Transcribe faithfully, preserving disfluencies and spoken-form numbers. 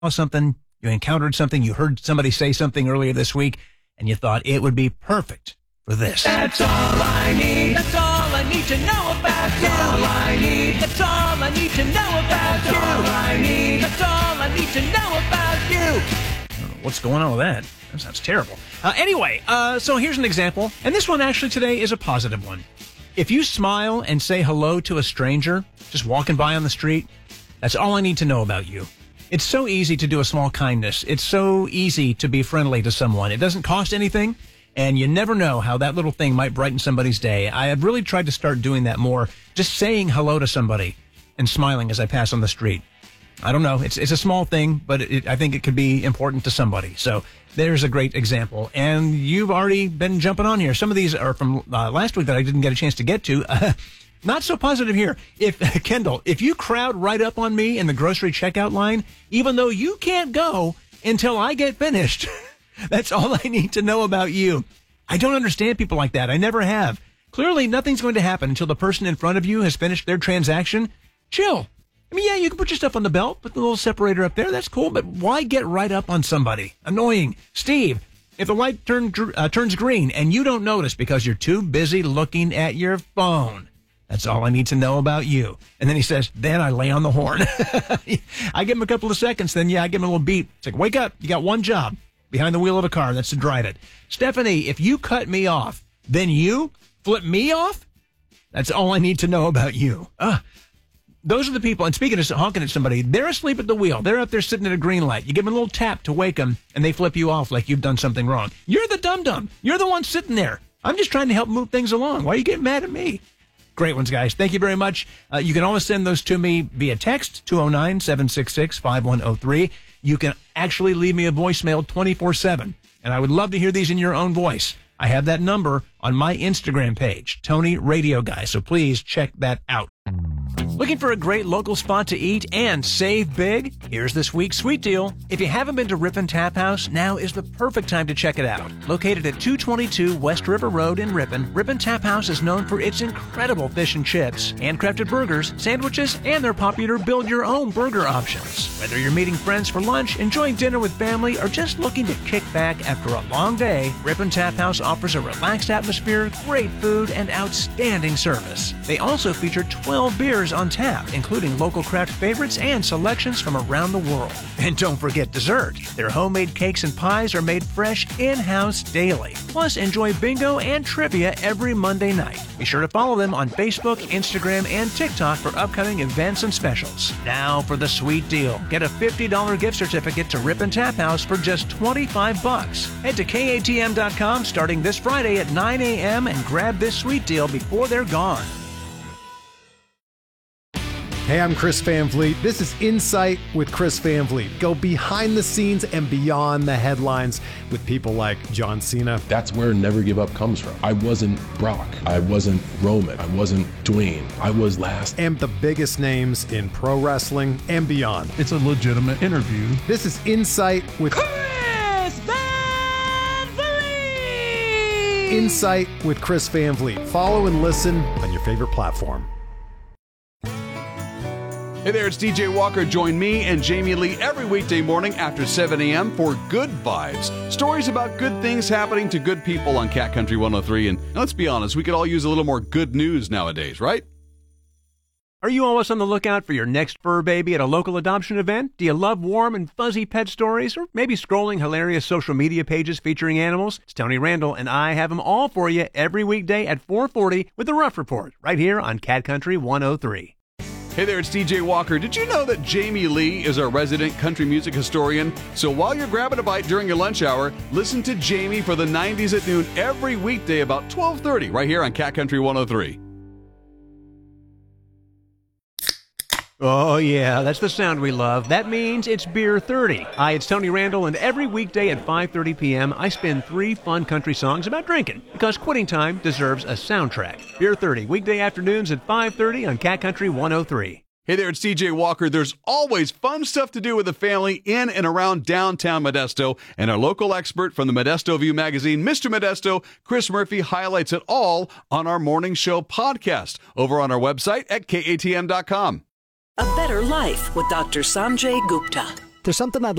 something, you encountered something, you heard somebody say something earlier this week, and you thought it would be perfect for this. That's all I need. That's all I need to know about you. That's all I need. That's all I need to know about you. That's all I need. That's all I need to know about you. I don't know what's going on with that? That sounds terrible. Uh, anyway, uh, so here's an example, and this one actually today is a positive one. If you smile and say hello to a stranger just walking by on the street, that's all I need to know about you. It's so easy to do a small kindness. It's so easy to be friendly to someone. It doesn't cost anything, and you never know how that little thing might brighten somebody's day. I have really tried to start doing that more, just saying hello to somebody and smiling as I pass on the street. I don't know. It's it's a small thing, but it, I think it could be important to somebody. So there's a great example. And you've already been jumping on here. Some of these are from uh, last week that I didn't get a chance to get to. Uh, not so positive here. If Kendall, if you crowd right up on me in the grocery checkout line, even though you can't go until I get finished, that's all I need to know about you. I don't understand people like that. I never have. Clearly, nothing's going to happen until the person in front of you has finished their transaction. Chill. I mean, yeah, you can put your stuff on the belt, put the little separator up there. That's cool, but why get right up on somebody? Annoying. Steve, if the light turn, uh, turns green and you don't notice because you're too busy looking at your phone, that's all I need to know about you. And then he says, then I lay on the horn. I give him a couple of seconds, then, yeah, I give him a little beat. It's like, wake up. You got one job behind the wheel of a car. That's to drive it. Stephanie, if you cut me off, then you flip me off? That's all I need to know about you. Ah. Those are the people, and speaking of honking at somebody, they're asleep at the wheel. They're up there sitting at a green light. You give them a little tap to wake them, and they flip you off like you've done something wrong. You're the dum-dum. You're the one sitting there. I'm just trying to help move things along. Why are you getting mad at me? Great ones, guys. Thank you very much. Uh, you can always send those to me via text, two oh nine, seven six six, five one oh three. You can actually leave me a voicemail twenty-four seven, and I would love to hear these in your own voice. I have that number on my Instagram page, Tony Radio Guy, so please check that out. Looking for a great local spot to eat and save big? Here's this week's sweet deal. If you haven't been to Ripon Tap House, now is the perfect time to check it out. Located at two twenty-two West River Road in Ripon, Ripon Tap House is known for its incredible fish and chips, handcrafted burgers, sandwiches, and their popular build-your-own burger options. Whether you're meeting friends for lunch, enjoying dinner with family, or just looking to kick back after a long day, Ripon Tap House offers a relaxed atmosphere, great food, and outstanding service. They also feature twelve beers on tap, including local craft favorites and selections from around the world. And don't forget dessert. Their homemade cakes and pies are made fresh in-house daily. Plus, enjoy bingo and trivia every Monday night. Be sure to follow them on Facebook, Instagram, and TikTok for upcoming events and specials. Now for the sweet deal. Get a fifty dollars gift certificate to Ripon Tap House for just twenty-five bucks. Head to K A T M dot com starting this Friday at nine a.m. and grab this sweet deal before they're gone. Hey, I'm Chris Van Vliet. This is Insight with Chris Van Vliet. Go behind the scenes and beyond the headlines with people like John Cena. That's where Never Give Up comes from. I wasn't Brock. I wasn't Roman. I wasn't Dwayne. I was last. And the biggest names in pro wrestling and beyond. It's a legitimate interview. This is Insight with Chris Van Vliet! Insight with Chris Van Vliet. Follow and listen on your favorite platform. Hey there, it's D J Walker. Join me and Jamie Lee every weekday morning after seven a.m. for Good Vibes. Stories about good things happening to good people on Cat Country one oh three. And let's be honest, we could all use a little more good news nowadays, right? Are you always on the lookout for your next fur baby at a local adoption event? Do you love warm and fuzzy pet stories? Or maybe scrolling hilarious social media pages featuring animals? It's Tony Randall, and I have them all for you every weekday at four forty with the Rough Report, right here on Cat Country one oh three. Hey there, it's D J Walker. Did you know that Jamie Lee is our resident country music historian? So while you're grabbing a bite during your lunch hour, listen to Jamie for the nineties at noon every weekday about twelve thirty right here on Cat Country one oh three. Oh, yeah, that's the sound we love. That means it's Beer thirty. Hi, it's Tony Randall, and every weekday at five thirty p.m., I spin three fun country songs about drinking, because quitting time deserves a soundtrack. Beer thirty, weekday afternoons at five thirty on Cat Country one oh three. Hey there, it's D J Walker. There's always fun stuff to do with the family in and around downtown Modesto, and our local expert from the Modesto View magazine, Mister Modesto, Chris Murphy, highlights it all on our morning show podcast over on our website at K A T M dot com. A Better Life with Doctor Sanjay Gupta. There's something I'd